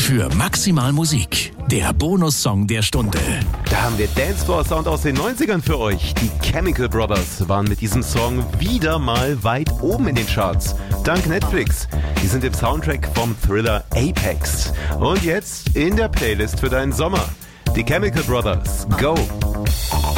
für Maximal Musik. Der Bonussong der Stunde. Da haben wir Dancefloor-Sound aus den 90ern für euch. Die Chemical Brothers waren mit diesem Song wieder mal weit oben in den Charts. Dank Netflix. Die sind im Soundtrack vom Thriller Apex. Und jetzt in der Playlist für deinen Sommer. Die Chemical Brothers. Go!